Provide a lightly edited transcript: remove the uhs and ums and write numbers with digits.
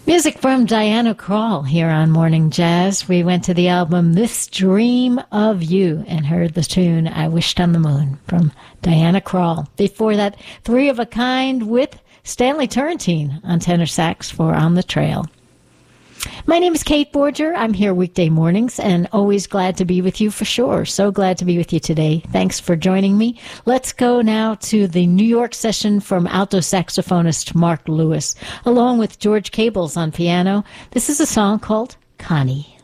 Music from Diana Krall here on Morning Jazz. We went to the album This Dream of You and heard the tune I Wished on the Moon from Diana Krall. Before that, Three of a Kind with Stanley Turrentine on tenor sax for On the Trail. My name is Kate Borger. I'm here weekday mornings and always glad to be with you for sure. So glad to be with you today. Thanks for joining me. Let's go now to the New York session from alto saxophonist Mark Lewis, along with George Cables on piano. This is a song called Connie.